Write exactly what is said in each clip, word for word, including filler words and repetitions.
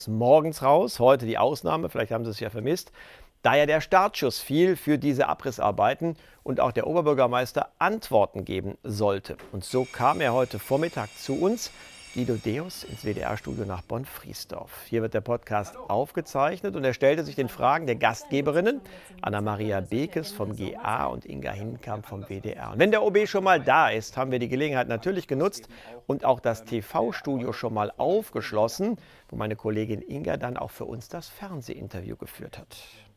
Morgens raus, heute die Ausnahme, vielleicht haben Sie es ja vermisst, da ja der Startschuss fiel für diese Abrissarbeiten und auch der Oberbürgermeister Antworten geben sollte. Und so kam er heute Vormittag zu uns, Guido Deus, ins W D R-Studio nach Bonn-Friesdorf. Hier wird der Podcast aufgezeichnet und er stellte sich den Fragen der Gastgeberinnen, Anna-Maria Bekes vom G A und Inga Hinkamp vom W D R. Und wenn der O B schon mal da ist, haben wir die Gelegenheit natürlich genutzt und auch das T V-Studio schon mal aufgeschlossen, wo meine Kollegin Inga dann auch für uns das Fernsehinterview geführt hat.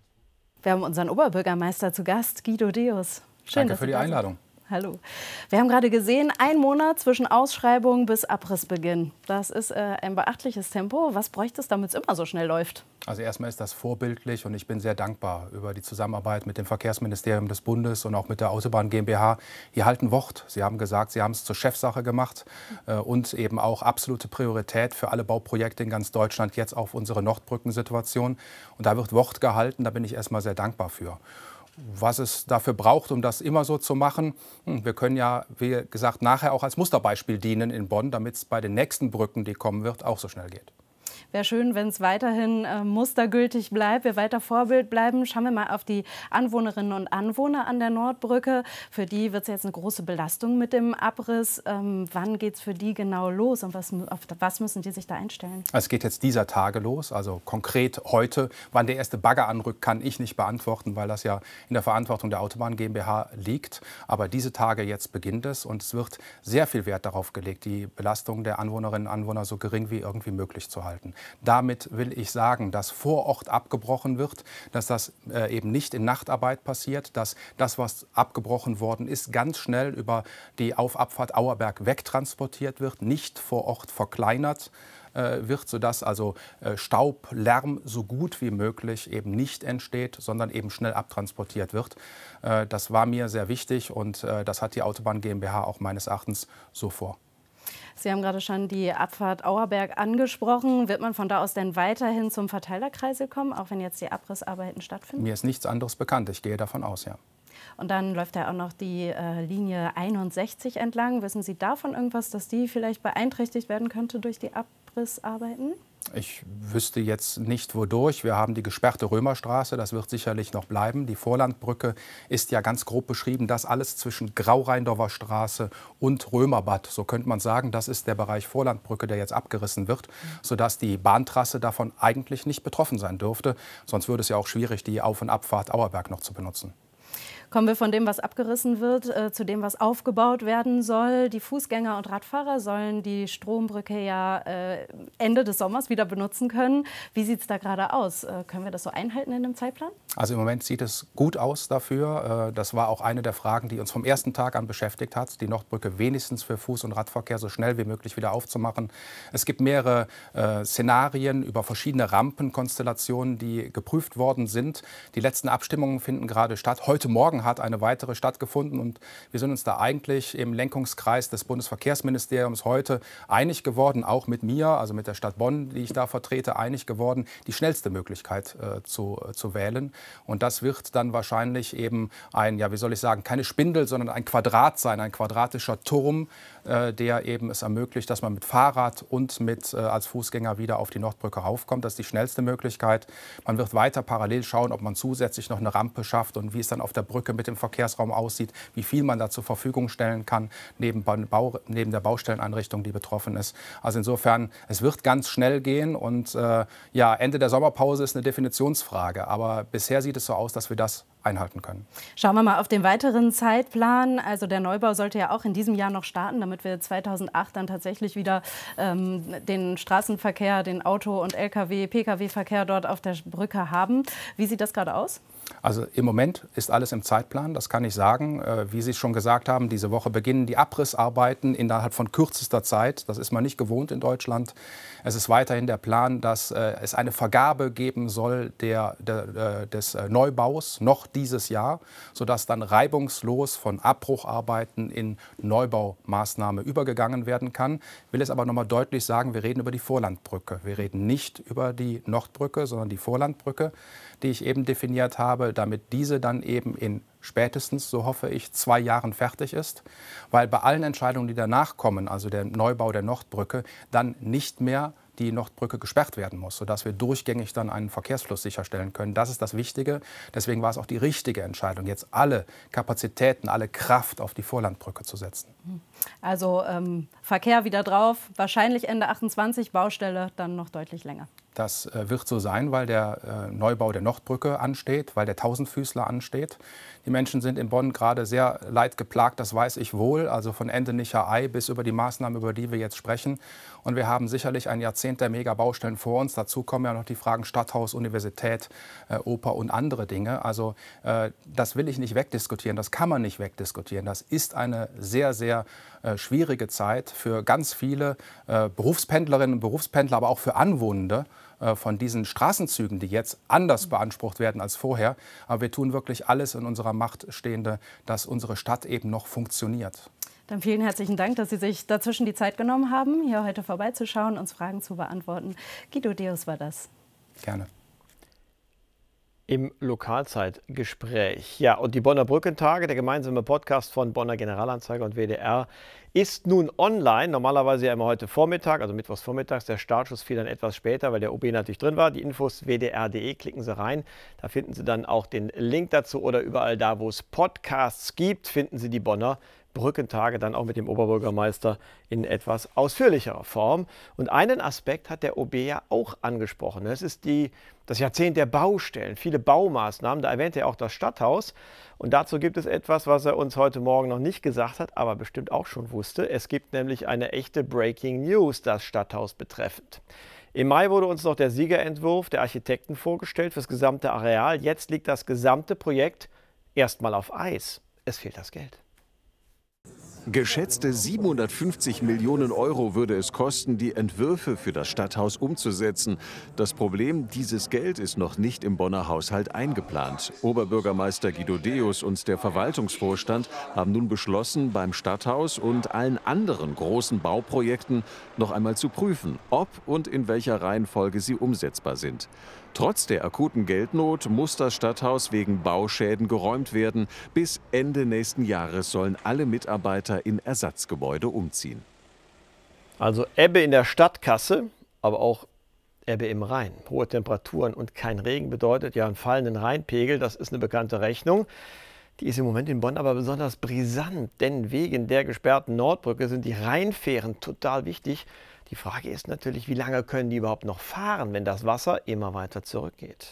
Wir haben unseren Oberbürgermeister zu Gast, Guido Deus. Schön, Danke für die Einladung. Hallo. Wir haben gerade gesehen, ein Monat zwischen Ausschreibung bis Abrissbeginn. Das ist äh, ein beachtliches Tempo. Was bräuchte es, damit es immer so schnell läuft? Also erstmal ist das vorbildlich und ich bin sehr dankbar über die Zusammenarbeit mit dem Verkehrsministerium des Bundes und auch mit der Autobahn GmbH. Die halten Wort. Sie haben gesagt, Sie haben es zur Chefsache gemacht äh, und eben auch absolute Priorität für alle Bauprojekte in ganz Deutschland, jetzt auf unsere Nordbrückensituation. Und da wird Wort gehalten, da bin ich erstmal sehr dankbar für. Was es dafür braucht, um das immer so zu machen. Wir können ja, wie gesagt, nachher auch als Musterbeispiel dienen in Bonn, damit es bei den nächsten Brücken, die kommen wird, auch so schnell geht. Wäre schön, wenn es weiterhin äh, mustergültig bleibt, wir weiter Vorbild bleiben. Schauen wir mal auf die Anwohnerinnen und Anwohner an der Nordbrücke. Für die wird es jetzt eine große Belastung mit dem Abriss. Ähm, wann geht es für die genau los und was, auf was müssen die sich da einstellen? Es geht jetzt dieser Tage los, also konkret heute. Wann der erste Bagger anrückt, kann ich nicht beantworten, weil das ja in der Verantwortung der Autobahn GmbH liegt. Aber diese Tage jetzt beginnt es und es wird sehr viel Wert darauf gelegt, die Belastung der Anwohnerinnen und Anwohner so gering wie irgendwie möglich zu halten. Damit will ich sagen, dass vor Ort abgebrochen wird, dass das äh, eben nicht in Nachtarbeit passiert, dass das, was abgebrochen worden ist, ganz schnell über die Auf-Abfahrt Auerberg wegtransportiert wird, nicht vor Ort verkleinert äh, wird, sodass also äh, Staub, Lärm so gut wie möglich eben nicht entsteht, sondern eben schnell abtransportiert wird. Äh, das war mir sehr wichtig und äh, das hat die Autobahn GmbH auch meines Erachtens so vor. Sie haben gerade schon die Abfahrt Auerberg angesprochen. Wird man von da aus denn weiterhin zum Verteilerkreisel kommen, auch wenn jetzt die Abrissarbeiten stattfinden? Mir ist nichts anderes bekannt. Ich gehe davon aus, ja. Und dann läuft ja auch noch die äh, Linie einundsechzig entlang. Wissen Sie davon irgendwas, dass die vielleicht beeinträchtigt werden könnte durch die Abrissarbeiten? Ich wüsste jetzt nicht, wodurch. Wir haben die gesperrte Römerstraße, das wird sicherlich noch bleiben. Die Vorlandbrücke ist ja ganz grob beschrieben, das alles zwischen Grau-Rheindorfer Straße und Römerbad. So könnte man sagen, das ist der Bereich Vorlandbrücke, der jetzt abgerissen wird, sodass die Bahntrasse davon eigentlich nicht betroffen sein dürfte. Sonst würde es ja auch schwierig, die Auf- und Abfahrt Auerberg noch zu benutzen. Kommen wir von dem, was abgerissen wird, äh, zu dem, was aufgebaut werden soll. Die Fußgänger und Radfahrer sollen die Strombrücke ja äh, Ende des Sommers wieder benutzen können. Wie sieht es da gerade aus? Äh, können wir das so einhalten in dem Zeitplan? Also im Moment sieht es gut aus dafür. Äh, das war auch eine der Fragen, die uns vom ersten Tag an beschäftigt hat, die Nordbrücke wenigstens für Fuß- und Radverkehr so schnell wie möglich wieder aufzumachen. Es gibt mehrere äh, Szenarien über verschiedene Rampenkonstellationen, die geprüft worden sind. Die letzten Abstimmungen finden gerade statt. Heute Morgen hat eine weitere stattgefunden und wir sind uns da eigentlich im Lenkungskreis des Bundesverkehrsministeriums heute einig geworden, auch mit mir, also mit der Stadt Bonn, die ich da vertrete, einig geworden, die schnellste Möglichkeit äh, zu, äh, zu wählen. Und das wird dann wahrscheinlich eben ein, ja, wie soll ich sagen, keine Spindel, sondern ein Quadrat sein, ein quadratischer Turm, äh, der eben es ermöglicht, dass man mit Fahrrad und mit äh, als Fußgänger wieder auf die Nordbrücke raufkommt. Das ist die schnellste Möglichkeit. Man wird weiter parallel schauen, ob man zusätzlich noch eine Rampe schafft und wie es dann auf der Brücke mit dem Verkehrsraum aussieht, wie viel man da zur Verfügung stellen kann, neben, Bau, neben der Baustelleneinrichtung, die betroffen ist. Also insofern, es wird ganz schnell gehen und äh, ja, Ende der Sommerpause ist eine Definitionsfrage. Aber bisher sieht es so aus, dass wir das einhalten können. Schauen wir mal auf den weiteren Zeitplan. Also der Neubau sollte ja auch in diesem Jahr noch starten, damit wir zweitausendacht dann tatsächlich wieder ähm, den Straßenverkehr, den Auto- und L K W-, P K W-Verkehr dort auf der Brücke haben. Wie sieht das gerade aus? Also im Moment ist alles im Zeitplan, das kann ich sagen. Äh, wie Sie schon gesagt haben, diese Woche beginnen die Abrissarbeiten innerhalb von kürzester Zeit. Das ist man nicht gewohnt in Deutschland. Es ist weiterhin der Plan, dass äh, es eine Vergabe geben soll der, der, äh, des äh, Neubaus noch dieses Jahr, sodass dann reibungslos von Abbrucharbeiten in Neubaumaßnahme übergegangen werden kann. Ich will es aber noch mal deutlich sagen, wir reden über die Vorlandbrücke. Wir reden nicht über die Nordbrücke, sondern die Vorlandbrücke, die ich eben definiert habe, damit diese dann eben in spätestens, so hoffe ich, zwei Jahren fertig ist. Weil bei allen Entscheidungen, die danach kommen, also der Neubau der Nordbrücke, dann nicht mehr die Nordbrücke gesperrt werden muss, sodass wir durchgängig dann einen Verkehrsfluss sicherstellen können. Das ist das Wichtige. Deswegen war es auch die richtige Entscheidung, jetzt alle Kapazitäten, alle Kraft auf die Vorlandbrücke zu setzen. Also ähm, Verkehr wieder drauf, wahrscheinlich Ende achtundzwanzig, Baustelle dann noch deutlich länger. Das äh, wird so sein, weil der äh, Neubau der Nordbrücke ansteht, weil der Tausendfüßler ansteht. Die Menschen sind in Bonn gerade sehr leidgeplagt, das weiß ich wohl, also von Endenicher Ei bis über die Maßnahmen, über die wir jetzt sprechen. Und wir haben sicherlich ein Jahrzehnt der Megabaustellen vor uns. Dazu kommen ja noch die Fragen Stadthaus, Universität, äh, Oper und andere Dinge. Also äh, das will ich nicht wegdiskutieren, das kann man nicht wegdiskutieren. Das ist eine sehr, sehr äh, schwierige Zeit für ganz viele äh, Berufspendlerinnen und Berufspendler, aber auch für Anwohnende von diesen Straßenzügen, die jetzt anders beansprucht werden als vorher. Aber wir tun wirklich alles in unserer Macht Stehende, dass unsere Stadt eben noch funktioniert. Dann vielen herzlichen Dank, dass Sie sich dazwischen die Zeit genommen haben, hier heute vorbeizuschauen, uns Fragen zu beantworten. Guido Deus war das. Gerne. Im Lokalzeitgespräch. Ja, und die Bonner Brückentage, der gemeinsame Podcast von Bonner Generalanzeiger und W D R, ist nun online. Normalerweise ja immer heute Vormittag, also mittwochs vormittags. Der Startschuss fiel dann etwas später, weil der O B natürlich drin war. Die Infos w d r punkt d e, klicken Sie rein. Da finden Sie dann auch den Link dazu oder überall da, wo es Podcasts gibt, finden Sie die Bonner Brückentage dann auch mit dem Oberbürgermeister in etwas ausführlicherer Form. Und einen Aspekt hat der O B ja auch angesprochen. Das ist die, das Jahrzehnt der Baustellen, viele Baumaßnahmen. Da erwähnt er auch das Stadthaus. Und dazu gibt es etwas, was er uns heute Morgen noch nicht gesagt hat, aber bestimmt auch schon wusste. Es gibt nämlich eine echte Breaking News, das Stadthaus betreffend. Im Mai wurde uns noch der Siegerentwurf der Architekten vorgestellt für das gesamte Areal. Jetzt liegt das gesamte Projekt erstmal auf Eis. Es fehlt das Geld. Geschätzte siebenhundertfünfzig Millionen Euro würde es kosten, die Entwürfe für das Stadthaus umzusetzen. Das Problem, dieses Geld ist noch nicht im Bonner Haushalt eingeplant. Oberbürgermeister Guido Deus und der Verwaltungsvorstand haben nun beschlossen, beim Stadthaus und allen anderen großen Bauprojekten noch einmal zu prüfen, ob und in welcher Reihenfolge sie umsetzbar sind. Trotz der akuten Geldnot muss das Stadthaus wegen Bauschäden geräumt werden. Bis Ende nächsten Jahres sollen alle Mitarbeiter in Ersatzgebäude umziehen. Also Ebbe in der Stadtkasse, aber auch Ebbe im Rhein. Hohe Temperaturen und kein Regen bedeutet ja einen fallenden Rheinpegel. Das ist eine bekannte Rechnung. Die ist im Moment in Bonn aber besonders brisant, denn wegen der gesperrten Nordbrücke sind die Rheinfähren total wichtig. Die Frage ist natürlich, wie lange können die überhaupt noch fahren, wenn das Wasser immer weiter zurückgeht?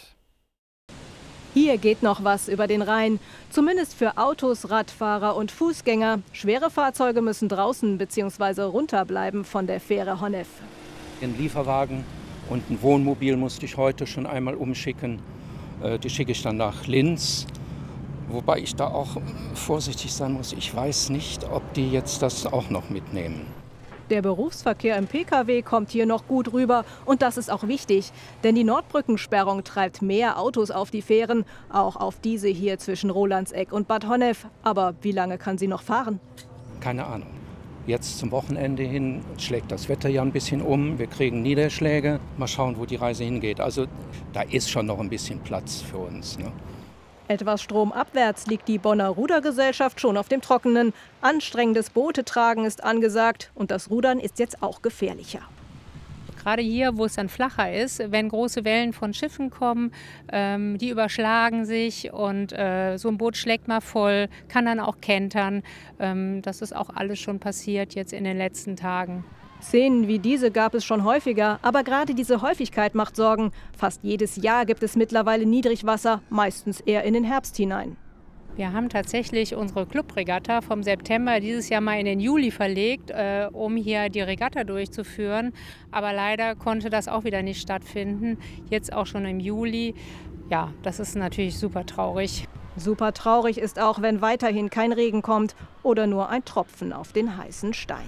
Hier geht noch was über den Rhein, zumindest für Autos, Radfahrer und Fußgänger. Schwere Fahrzeuge müssen draußen bzw. runterbleiben von der Fähre Honnef. Ein Lieferwagen und ein Wohnmobil musste ich heute schon einmal umschicken. Die schicke ich dann nach Linz. Wobei ich da auch vorsichtig sein muss. Ich weiß nicht, ob die jetzt das auch noch mitnehmen. Der Berufsverkehr im Pkw kommt hier noch gut rüber und das ist auch wichtig, denn die Nordbrückensperrung treibt mehr Autos auf die Fähren, auch auf diese hier zwischen Rolandseck und Bad Honnef. Aber wie lange kann sie noch fahren? Keine Ahnung. Jetzt zum Wochenende hin schlägt das Wetter ja ein bisschen um, wir kriegen Niederschläge. Mal schauen, wo die Reise hingeht. Also da ist schon noch ein bisschen Platz für uns, ne? Etwas stromabwärts liegt die Bonner Rudergesellschaft schon auf dem Trockenen. Anstrengendes Bootetragen ist angesagt und das Rudern ist jetzt auch gefährlicher. Gerade hier, wo es dann flacher ist, wenn große Wellen von Schiffen kommen, ähm, die überschlagen sich und äh, so ein Boot schlägt mal voll, kann dann auch kentern. Ähm, das ist auch alles schon passiert jetzt in den letzten Tagen. Szenen wie diese gab es schon häufiger, aber gerade diese Häufigkeit macht Sorgen. Fast jedes Jahr gibt es mittlerweile Niedrigwasser, meistens eher in den Herbst hinein. Wir haben tatsächlich unsere Clubregatta vom September dieses Jahr mal in den Juli verlegt, äh, um hier die Regatta durchzuführen. Aber leider konnte das auch wieder nicht stattfinden, jetzt auch schon im Juli. Ja, das ist natürlich super traurig. Super traurig ist auch, wenn weiterhin kein Regen kommt oder nur ein Tropfen auf den heißen Stein.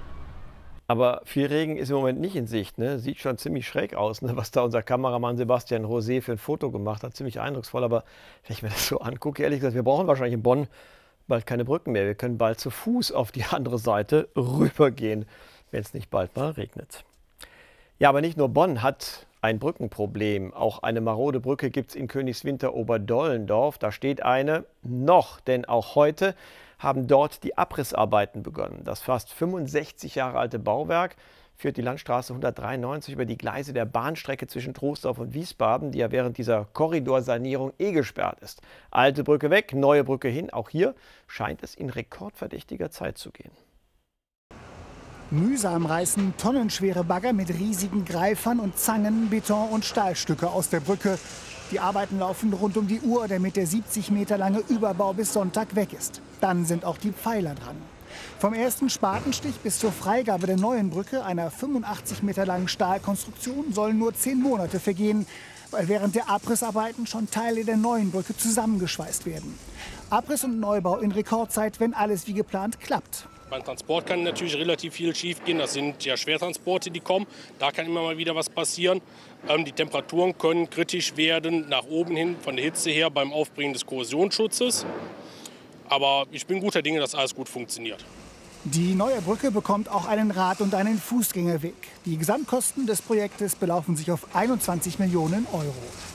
Aber viel Regen ist im Moment nicht in Sicht. Ne? Sieht schon ziemlich schräg aus, ne? Was da unser Kameramann Sebastian Rosé für ein Foto gemacht hat. Ziemlich eindrucksvoll. Aber wenn ich mir das so angucke, ehrlich gesagt, wir brauchen wahrscheinlich in Bonn bald keine Brücken mehr. Wir können bald zu Fuß auf die andere Seite rübergehen, wenn es nicht bald mal regnet. Ja, aber nicht nur Bonn hat ein Brückenproblem. Auch eine marode Brücke gibt es in Königswinter Oberdollendorf. Da steht eine noch, denn auch heute haben dort die Abrissarbeiten begonnen. Das fast fünfundsechzig Jahre alte Bauwerk führt die Landstraße hundertdreiundneunzig über die Gleise der Bahnstrecke zwischen Troisdorf und Wiesbaden, die ja während dieser Korridorsanierung eh gesperrt ist. Alte Brücke weg, neue Brücke hin. Auch hier scheint es in rekordverdächtiger Zeit zu gehen. Mühsam reißen tonnenschwere Bagger mit riesigen Greifern und Zangen Beton und Stahlstücke aus der Brücke. Die Arbeiten laufen rund um die Uhr, damit der siebzig Meter lange Überbau bis Sonntag weg ist. Dann sind auch die Pfeiler dran. Vom ersten Spatenstich bis zur Freigabe der neuen Brücke, einer fünfundachtzig Meter langen Stahlkonstruktion, sollen nur zehn Monate vergehen, weil während der Abrissarbeiten schon Teile der neuen Brücke zusammengeschweißt werden. Abriss und Neubau in Rekordzeit, wenn alles wie geplant klappt. Beim Transport kann natürlich relativ viel schief gehen. Das sind ja Schwertransporte, die kommen. Da kann immer mal wieder was passieren. Ähm, die Temperaturen können kritisch werden, nach oben hin, von der Hitze her, beim Aufbringen des Korrosionsschutzes. Aber ich bin guter Dinge, dass alles gut funktioniert. Die neue Brücke bekommt auch einen Rad- und einen Fußgängerweg. Die Gesamtkosten des Projektes belaufen sich auf einundzwanzig Millionen Euro.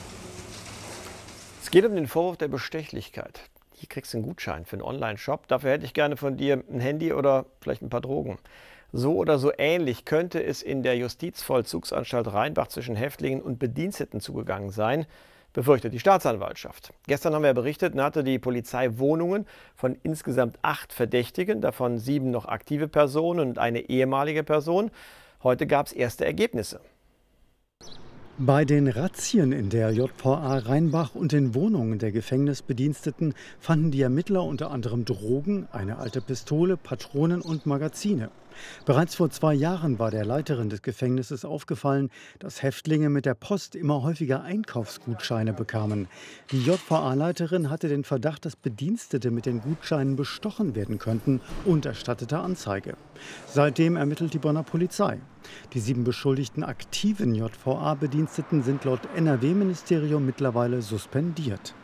Es geht um den Vorwurf der Bestechlichkeit. Hier kriegst du einen Gutschein für einen Online-Shop. Dafür hätte ich gerne von dir ein Handy oder vielleicht ein paar Drogen. So oder so ähnlich könnte es in der Justizvollzugsanstalt Rheinbach zwischen Häftlingen und Bediensteten zugegangen sein, befürchtet die Staatsanwaltschaft. Gestern haben wir berichtet, hatte die Polizei Wohnungen von insgesamt acht Verdächtigen, davon sieben noch aktive Personen und eine ehemalige Person. Heute gab es erste Ergebnisse. Bei den Razzien in der J V A Rheinbach und den Wohnungen der Gefängnisbediensteten fanden die Ermittler unter anderem Drogen, eine alte Pistole, Patronen und Magazine. Bereits vor zwei Jahren war der Leiterin des Gefängnisses aufgefallen, dass Häftlinge mit der Post immer häufiger Einkaufsgutscheine bekamen. Die J V A-Leiterin hatte den Verdacht, dass Bedienstete mit den Gutscheinen bestochen werden könnten und erstattete Anzeige. Seitdem ermittelt die Bonner Polizei. Die sieben beschuldigten aktiven J V A-Bediensteten sind laut N R W-Ministerium mittlerweile suspendiert.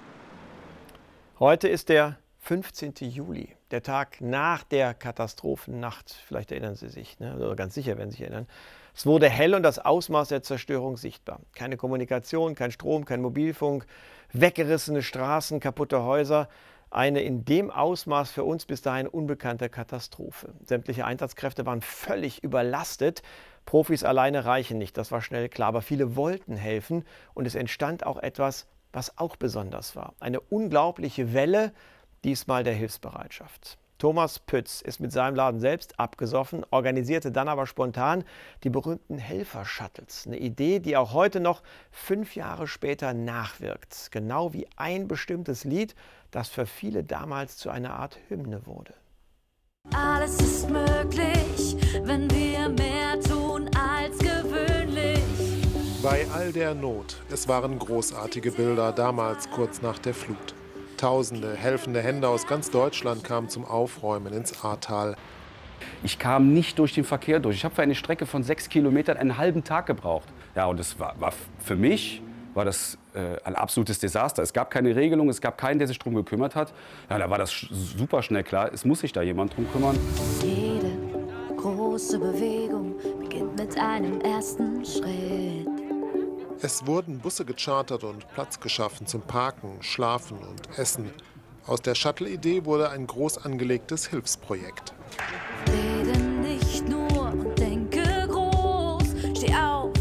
Heute ist der fünfzehnte Juli, der Tag nach der Katastrophennacht. Vielleicht erinnern Sie sich, ne? Oder ganz sicher, wenn Sie sich erinnern. Es wurde hell und das Ausmaß der Zerstörung sichtbar. Keine Kommunikation, kein Strom, kein Mobilfunk, weggerissene Straßen, kaputte Häuser. Eine in dem Ausmaß für uns bis dahin unbekannte Katastrophe. Sämtliche Einsatzkräfte waren völlig überlastet. Profis alleine reichen nicht, das war schnell klar. Aber viele wollten helfen und es entstand auch etwas, was auch besonders war. Eine unglaubliche Welle, diesmal der Hilfsbereitschaft. Thomas Pütz ist mit seinem Laden selbst abgesoffen, organisierte dann aber spontan die berühmten Helfer-Shuttles. Eine Idee, die auch heute noch fünf Jahre später nachwirkt. Genau wie ein bestimmtes Lied, das für viele damals zu einer Art Hymne wurde. Alles ist möglich, wenn wir mehr tun als gewöhnlich. Bei all der Not, es waren großartige Bilder damals kurz nach der Flut. Tausende helfende Hände aus ganz Deutschland kamen zum Aufräumen ins Ahrtal. Ich kam nicht durch den Verkehr durch. Ich habe für eine Strecke von sechs Kilometern einen halben Tag gebraucht. Ja, und das war, war für mich war das äh, ein absolutes Desaster. Es gab keine Regelung, es gab keinen, der sich darum gekümmert hat. Ja, da war das super schnell klar, es muss sich da jemand drum kümmern. Jede große Bewegung beginnt mit einem ersten Schritt. Es wurden Busse gechartert und Platz geschaffen zum Parken, Schlafen und Essen. Aus der Shuttle-Idee wurde ein groß angelegtes Hilfsprojekt. Rede nicht nur und denke groß, steh auf,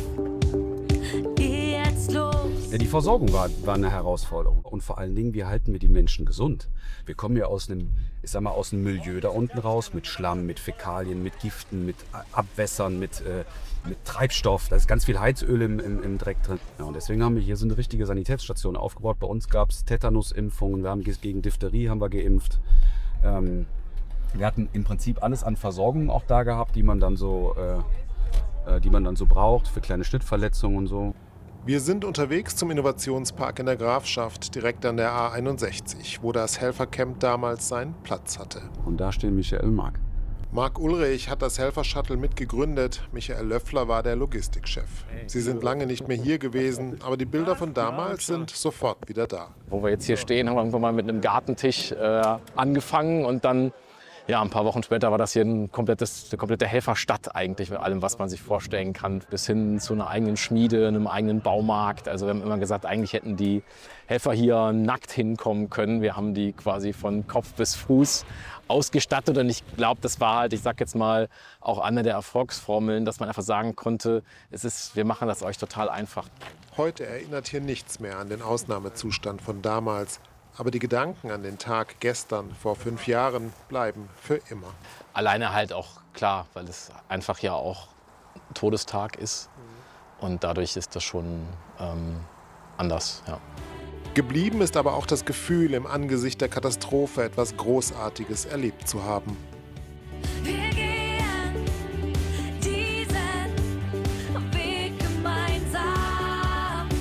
geh jetzt los. Ja, die Versorgung war, war eine Herausforderung. Und vor allen Dingen, wie halten wir die Menschen gesund? Wir kommen ja aus einem, ich sag mal, aus einem Milieu da unten raus, mit Schlamm, mit Fäkalien, mit Giften, mit Abwässern, mit, äh, mit Treibstoff. Da ist ganz viel Heizöl im, im, im Dreck drin. Ja, und deswegen haben wir hier so eine richtige Sanitätsstation aufgebaut. Bei uns gab es Tetanusimpfungen, wir haben gegen Diphtherie haben wir geimpft. Ähm, wir hatten im Prinzip alles an Versorgung auch da gehabt, die man dann so, äh, äh, die man dann so braucht für kleine Schnittverletzungen und so. Wir sind unterwegs zum Innovationspark in der Grafschaft, direkt an der A einundsechzig, wo das Helfercamp damals seinen Platz hatte. Und da stehen Michael und Marc. Marc Ulrich hat das Helfer-Shuttle mitgegründet. Michael Löffler war der Logistikchef. Sie sind lange nicht mehr hier gewesen, aber die Bilder von damals sind sofort wieder da. Wo wir jetzt hier stehen, haben wir irgendwann mal mit einem Gartentisch äh, angefangen und dann Ja, ein paar Wochen später war das hier ein komplettes, eine komplette Helferstadt eigentlich mit allem, was man sich vorstellen kann. Bis hin zu einer eigenen Schmiede, einem eigenen Baumarkt. Also wir haben immer gesagt, eigentlich hätten die Helfer hier nackt hinkommen können. Wir haben die quasi von Kopf bis Fuß ausgestattet. Und ich glaube, das war halt, ich sag jetzt mal, auch eine der Erfolgsformeln, dass man einfach sagen konnte, es ist, wir machen das euch total einfach. Heute erinnert hier nichts mehr an den Ausnahmezustand von damals. Aber die Gedanken an den Tag gestern, vor fünf Jahren, bleiben für immer. Alleine halt auch klar, weil es einfach ja auch Todestag ist. Und dadurch ist das schon ähm, anders. Ja. Geblieben ist aber auch das Gefühl, im Angesicht der Katastrophe etwas Großartiges erlebt zu haben. Wir gehen diesen Weg gemeinsam.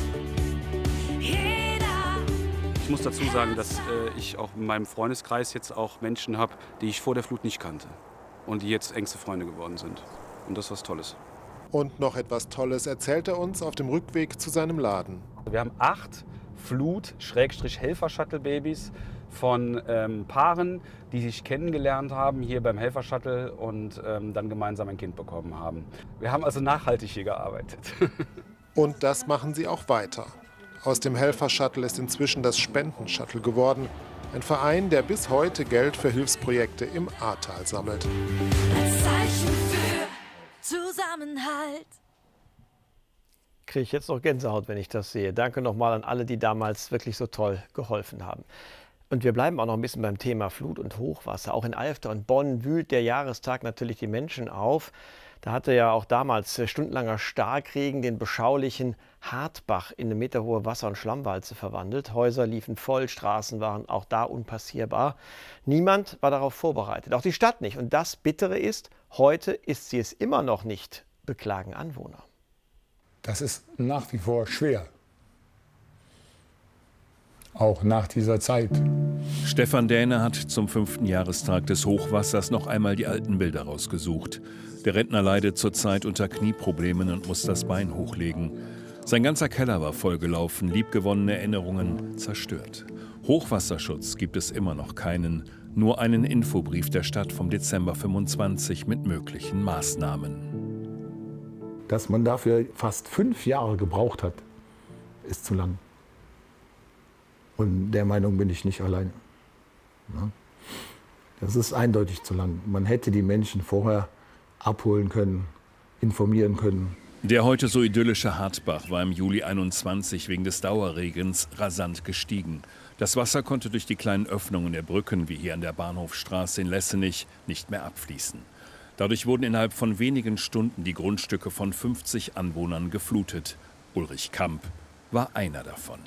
Jeder. Ich muss dazu sagen, dass äh, ich auch in meinem Freundeskreis jetzt auch Menschen habe, die ich vor der Flut nicht kannte und die jetzt engste Freunde geworden sind. Und das ist was Tolles. Und noch etwas Tolles erzählt er uns auf dem Rückweg zu seinem Laden. Wir haben acht Flut-Helfer-Shuttle-Babys von ähm, Paaren, die sich kennengelernt haben hier beim Helfer-Shuttle und ähm, dann gemeinsam ein Kind bekommen haben. Wir haben also nachhaltig hier gearbeitet. Und das machen sie auch weiter. Aus dem Helfer-Shuttle ist inzwischen das Spenden-Shuttle geworden. Ein Verein, der bis heute Geld für Hilfsprojekte im Ahrtal sammelt. Als Zeichen für Zusammenhalt. Kriege ich jetzt noch Gänsehaut, wenn ich das sehe. Danke nochmal an alle, die damals wirklich so toll geholfen haben. Und wir bleiben auch noch ein bisschen beim Thema Flut und Hochwasser. Auch in Alfter und Bonn wühlt der Jahrestag natürlich die Menschen auf. Da hatte ja auch damals stundenlanger Starkregen den beschaulichen Hartbach in eine meterhohe Wasser- und Schlammwalze verwandelt. Häuser liefen voll, Straßen waren auch da unpassierbar. Niemand war darauf vorbereitet, auch die Stadt nicht. Und das Bittere ist, heute ist sie es immer noch nicht, beklagen Anwohner. Das ist nach wie vor schwer. Auch nach dieser Zeit. Stefan Dähne hat zum fünften Jahrestag des Hochwassers noch einmal die alten Bilder rausgesucht. Der Rentner leidet zurzeit unter Knieproblemen und muss das Bein hochlegen. Sein ganzer Keller war vollgelaufen, liebgewonnene Erinnerungen zerstört. Hochwasserschutz gibt es immer noch keinen, nur einen Infobrief der Stadt vom Dezember fünfundzwanzig mit möglichen Maßnahmen. Dass man dafür fast fünf Jahre gebraucht hat, ist zu lang. Und der Meinung bin ich nicht alleine. Das ist eindeutig zu lang. Man hätte die Menschen vorher abholen können, informieren können. Der heute so idyllische Hartbach war im Juli einundzwanzig wegen des Dauerregens rasant gestiegen. Das Wasser konnte durch die kleinen Öffnungen der Brücken, wie hier an der Bahnhofstraße in Lessenich, nicht mehr abfließen. Dadurch wurden innerhalb von wenigen Stunden die Grundstücke von fünfzig Anwohnern geflutet. Ulrich Kamp war einer davon.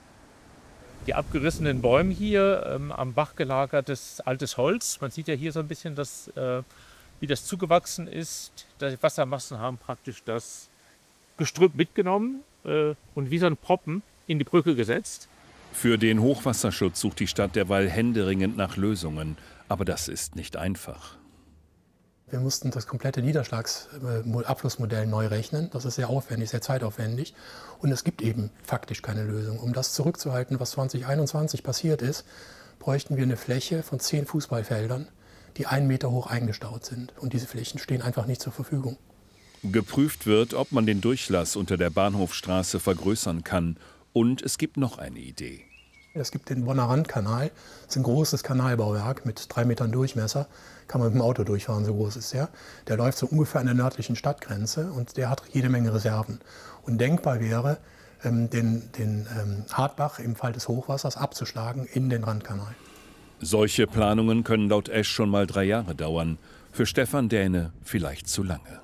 Die abgerissenen Bäume hier, ähm, am Bach gelagertes altes Holz. Man sieht ja hier so ein bisschen, dass, äh, wie das zugewachsen ist. Die Wassermassen haben praktisch das Gestrüpp mitgenommen äh, und wie so ein Proppen in die Brücke gesetzt. Für den Hochwasserschutz sucht die Stadt derweil händeringend nach Lösungen. Aber das ist nicht einfach. Wir mussten das komplette Niederschlagsabflussmodell neu rechnen. Das ist sehr aufwendig, sehr zeitaufwendig. Und es gibt eben faktisch keine Lösung. Um das zurückzuhalten, was zwanzig einundzwanzig passiert ist, bräuchten wir eine Fläche von zehn Fußballfeldern, die einen Meter hoch eingestaut sind. Und diese Flächen stehen einfach nicht zur Verfügung. Geprüft wird, ob man den Durchlass unter der Bahnhofstraße vergrößern kann. Und es gibt noch eine Idee. Es gibt den Bonner Randkanal. Das ist ein großes Kanalbauwerk mit drei Metern Durchmesser. Kann man mit dem Auto durchfahren, so groß ist der. Der läuft so ungefähr an der nördlichen Stadtgrenze und der hat jede Menge Reserven. Und denkbar wäre, ähm, den, den ähm, Hartbach im Fall des Hochwassers abzuschlagen in den Randkanal. Solche Planungen können laut Esch schon mal drei Jahre dauern. Für Stefan Dähne vielleicht zu lange.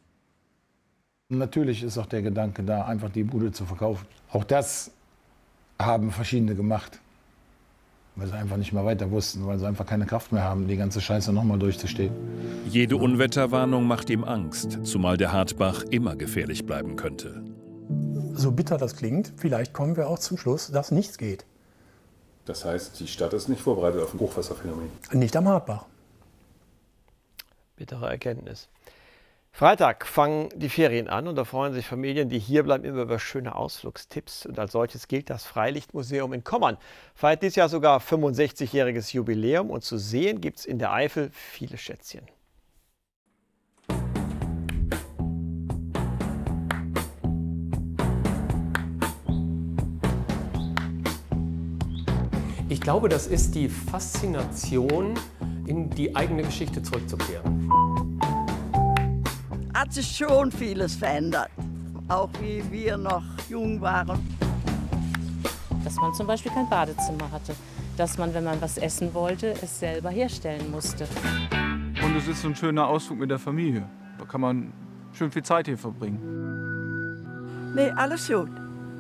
Natürlich ist auch der Gedanke da, einfach die Bude zu verkaufen. Auch das haben verschiedene gemacht, weil sie einfach nicht mehr weiter wussten, weil sie einfach keine Kraft mehr haben, die ganze Scheiße noch mal durchzustehen. Jede Unwetterwarnung macht ihm Angst, zumal der Hartbach immer gefährlich bleiben könnte. So bitter das klingt, vielleicht kommen wir auch zum Schluss, dass nichts geht. Das heißt, die Stadt ist nicht vorbereitet auf ein Hochwasserphänomen? Nicht am Hartbach. Bittere Erkenntnis. Freitag fangen die Ferien an und da freuen sich Familien, die hier bleiben, immer über schöne Ausflugstipps. Und als solches gilt das Freilichtmuseum in Kommern. Feiert dieses Jahr sogar fünfundsechzigjähriges Jubiläum und zu sehen gibt es in der Eifel viele Schätzchen. Ich glaube, das ist die Faszination, in die eigene Geschichte zurückzukehren. Hat sich schon vieles verändert, auch wie wir noch jung waren. Dass man zum Beispiel kein Badezimmer hatte, dass man, wenn man was essen wollte, es selber herstellen musste. Und es ist so ein schöner Ausflug mit der Familie. Da kann man schön viel Zeit hier verbringen. Nee, alles gut.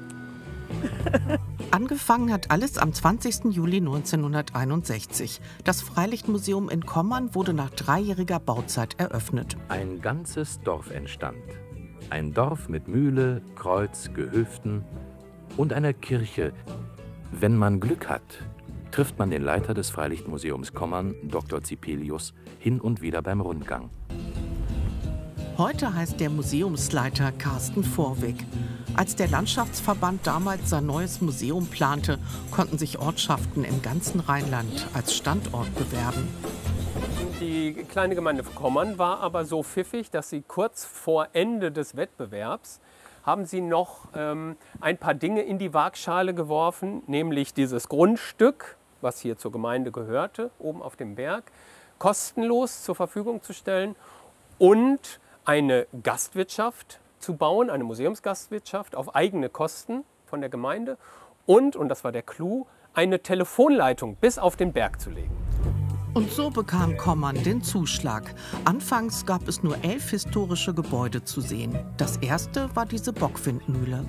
Angefangen hat alles am zwanzigsten Juli neunzehnhunderteinundsechzig. Das Freilichtmuseum in Kommern wurde nach dreijähriger Bauzeit eröffnet. Ein ganzes Dorf entstand. Ein Dorf mit Mühle, Kreuz, Gehöften und einer Kirche. Wenn man Glück hat, trifft man den Leiter des Freilichtmuseums Kommern, Doktor Zipelius, hin und wieder beim Rundgang. Heute heißt der Museumsleiter Carsten Vorweg. Als der Landschaftsverband damals sein neues Museum plante, konnten sich Ortschaften im ganzen Rheinland als Standort bewerben. Die kleine Gemeinde Kommern war aber so pfiffig, dass sie kurz vor Ende des Wettbewerbs haben sie noch ähm, ein paar Dinge in die Waagschale geworfen, nämlich dieses Grundstück, was hier zur Gemeinde gehörte, oben auf dem Berg, kostenlos zur Verfügung zu stellen und eine Gastwirtschaft zu bauen, eine Museumsgastwirtschaft auf eigene Kosten von der Gemeinde und, und das war der Clou, eine Telefonleitung bis auf den Berg zu legen. Und so bekam Kommern den Zuschlag. Anfangs gab es nur elf historische Gebäude zu sehen. Das erste war diese Bockwindmühle.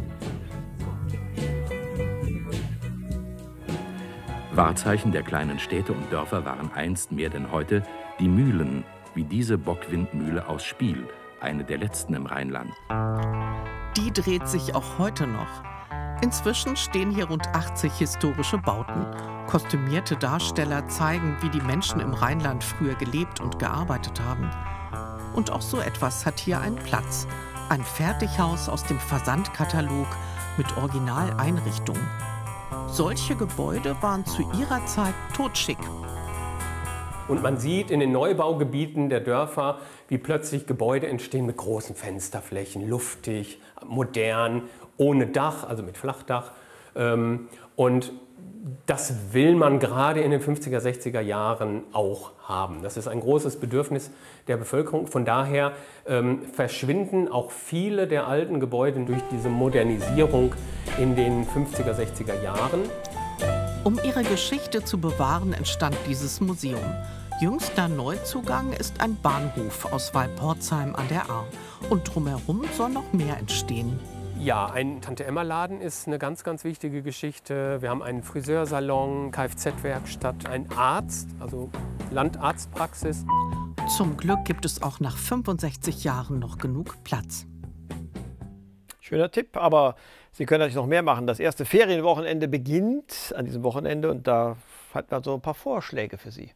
Wahrzeichen der kleinen Städte und Dörfer waren einst mehr denn heute die Mühlen, wie diese Bockwindmühle aus Spiel, eine der letzten im Rheinland. Die dreht sich auch heute noch. Inzwischen stehen hier rund achtzig historische Bauten. Kostümierte Darsteller zeigen, wie die Menschen im Rheinland früher gelebt und gearbeitet haben. Und auch so etwas hat hier einen Platz. Ein Fertighaus aus dem Versandkatalog mit Originaleinrichtungen. Solche Gebäude waren zu ihrer Zeit totschick. Und man sieht in den Neubaugebieten der Dörfer, wie plötzlich Gebäude entstehen mit großen Fensterflächen, luftig, modern, ohne Dach, also mit Flachdach. Und das will man gerade in den fünfziger, sechziger Jahren auch haben. Das ist ein großes Bedürfnis der Bevölkerung. Von daher ähm, verschwinden auch viele der alten Gebäude durch diese Modernisierung in den fünfziger, sechziger Jahren. Um ihre Geschichte zu bewahren, entstand dieses Museum. Jüngster Neuzugang ist ein Bahnhof aus Walporzheim an der Ahr. Und drumherum soll noch mehr entstehen. Ja, ein Tante-Emma-Laden ist eine ganz, ganz wichtige Geschichte. Wir haben einen Friseursalon, Kfz-Werkstatt, einen Arzt, also Landarztpraxis. Zum Glück gibt es auch nach fünfundsechzig Jahren noch genug Platz. Schöner Tipp, aber Sie können natürlich noch mehr machen. Das erste Ferienwochenende beginnt an diesem Wochenende und da hat man so ein paar Vorschläge für Sie.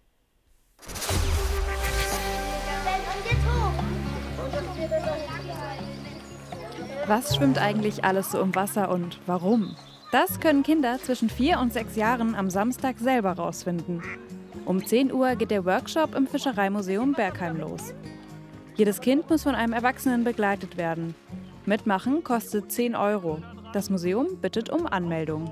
Was schwimmt eigentlich alles so im Wasser und warum? Das können Kinder zwischen vier und sechs Jahren am Samstag selber rausfinden. Um zehn Uhr geht der Workshop im Fischereimuseum Bergheim los. Jedes Kind muss von einem Erwachsenen begleitet werden. Mitmachen kostet zehn Euro. Das Museum bittet um Anmeldung.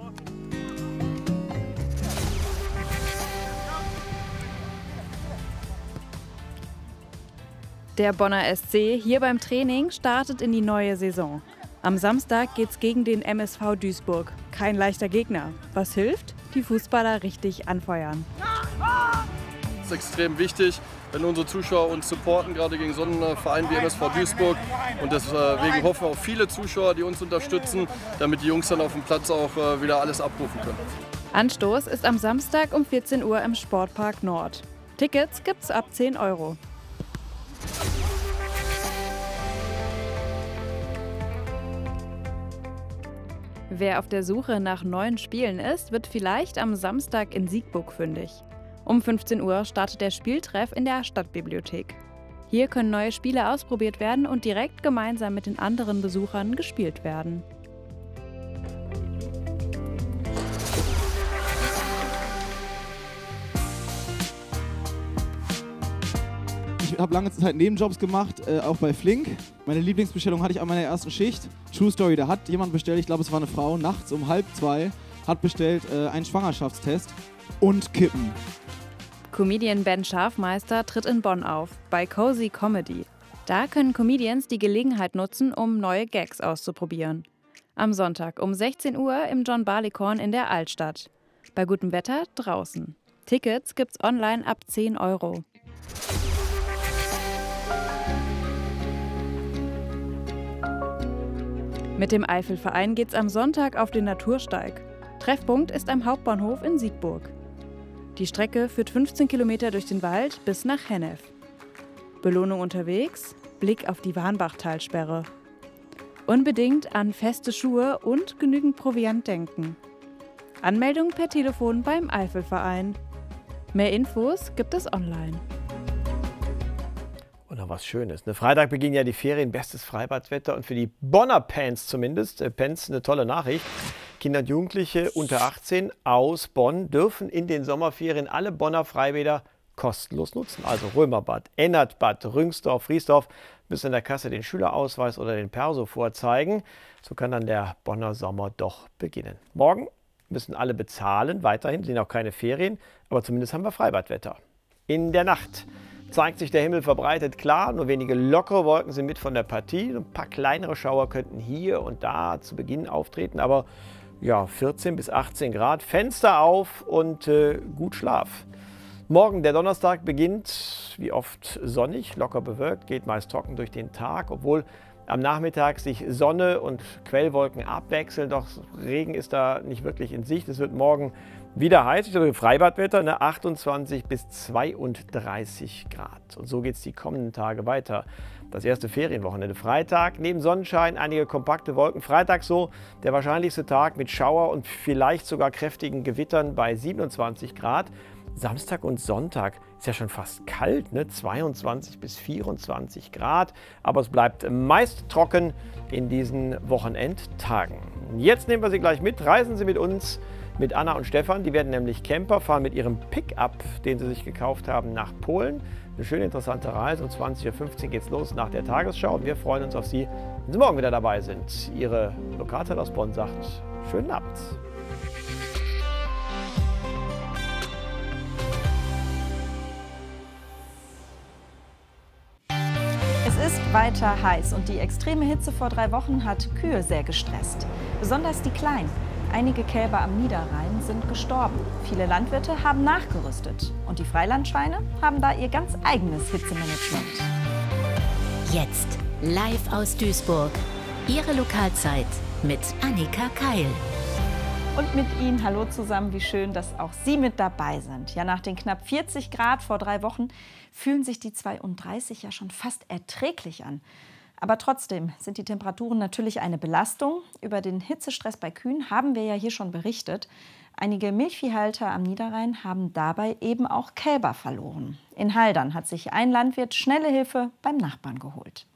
Der Bonner S C hier beim Training startet in die neue Saison. Am Samstag geht's gegen den M S V Duisburg. Kein leichter Gegner. Was hilft? Die Fußballer richtig anfeuern. Es ist extrem wichtig, wenn unsere Zuschauer uns supporten, gerade gegen so einen Verein wie M S V Duisburg. Und deswegen hoffen wir auf viele Zuschauer, die uns unterstützen, damit die Jungs dann auf dem Platz auch wieder alles abrufen können. Anstoß ist am Samstag um vierzehn Uhr im Sportpark Nord. Tickets gibt's ab zehn Euro. Wer auf der Suche nach neuen Spielen ist, wird vielleicht am Samstag in Siegburg fündig. Um fünfzehn Uhr startet der Spieltreff in der Stadtbibliothek. Hier können neue Spiele ausprobiert werden und direkt gemeinsam mit den anderen Besuchern gespielt werden. Ich habe lange Zeit Nebenjobs gemacht, äh, auch bei Flink. Meine Lieblingsbestellung hatte ich an meiner ersten Schicht. True Story, da hat jemand bestellt, ich glaube es war eine Frau, nachts um halb zwei, hat bestellt äh, einen Schwangerschaftstest und Kippen. Comedian Ben Schafmeister tritt in Bonn auf, bei Cozy Comedy. Da können Comedians die Gelegenheit nutzen, um neue Gags auszuprobieren. Am Sonntag um sechzehn Uhr im John Barleycorn in der Altstadt. Bei gutem Wetter draußen. Tickets gibt's online ab zehn Euro. Mit dem Eifelverein geht's am Sonntag auf den Natursteig. Treffpunkt ist am Hauptbahnhof in Siegburg. Die Strecke führt fünfzehn Kilometer durch den Wald bis nach Hennef. Belohnung unterwegs, Blick auf die Warnbachtalsperre. Unbedingt an feste Schuhe und genügend Proviant denken. Anmeldung per Telefon beim Eifelverein. Mehr Infos gibt es online. Und noch was Schönes. Ne? Freitag beginnen ja die Ferien, bestes Freibadwetter und für die Bonner Pens zumindest. Äh, Pens eine tolle Nachricht. Kinder und Jugendliche unter achtzehn aus Bonn dürfen in den Sommerferien alle Bonner Freibäder kostenlos nutzen. Also Römerbad, Ennertbad, Rüngsdorf, Friesdorf, müssen in der Kasse den Schülerausweis oder den Perso vorzeigen. So kann dann der Bonner Sommer doch beginnen. Morgen müssen alle bezahlen, weiterhin sind auch keine Ferien, aber zumindest haben wir Freibadwetter. In der Nacht zeigt sich der Himmel verbreitet klar, nur wenige lockere Wolken sind mit von der Partie. Ein paar kleinere Schauer könnten hier und da zu Beginn auftreten, aber ja, vierzehn bis achtzehn Grad, Fenster auf und äh, gut Schlaf. Morgen, der Donnerstag, beginnt wie oft sonnig, locker bewölkt, geht meist trocken durch den Tag, obwohl am Nachmittag sich Sonne und Quellwolken abwechseln, doch Regen ist da nicht wirklich in Sicht. Es wird morgen wieder heiß, ich glaube Freibadwetter, ne, achtundzwanzig bis zweiunddreißig Grad. Und so geht es die kommenden Tage weiter. Das erste Ferienwochenende Freitag, neben Sonnenschein einige kompakte Wolken. Freitag so der wahrscheinlichste Tag mit Schauer und vielleicht sogar kräftigen Gewittern bei siebenundzwanzig Grad. Samstag und Sonntag ist ja schon fast kalt, ne? zweiundzwanzig bis vierundzwanzig Grad. Aber es bleibt meist trocken in diesen Wochenendtagen. Jetzt nehmen wir Sie gleich mit, reisen Sie mit uns, mit Anna und Stefan. Die werden nämlich Camper, fahren mit ihrem Pickup, den sie sich gekauft haben, nach Polen. Eine schöne, interessante Reise. Um zwanzig Uhr fünfzehn geht es los nach der Tagesschau. Und wir freuen uns auf Sie, wenn Sie morgen wieder dabei sind. Ihre Lokalzeit aus Bonn sagt, schönen Abend. Es ist weiter heiß und die extreme Hitze vor drei Wochen hat Kühe sehr gestresst. Besonders die Kleinen. Einige Kälber am Niederrhein sind gestorben. Viele Landwirte haben nachgerüstet. Und die Freilandschweine haben da ihr ganz eigenes Hitzemanagement. Jetzt live aus Duisburg. Ihre Lokalzeit mit Annika Keil. Und mit Ihnen hallo zusammen, wie schön, dass auch Sie mit dabei sind. Ja, nach den knapp vierzig Grad vor drei Wochen fühlen sich die zweiunddreißig ja schon fast erträglich an. Aber trotzdem sind die Temperaturen natürlich eine Belastung. Über den Hitzestress bei Kühen haben wir ja hier schon berichtet. Einige Milchviehhalter am Niederrhein haben dabei eben auch Kälber verloren. In Haldern hat sich ein Landwirt schnelle Hilfe beim Nachbarn geholt.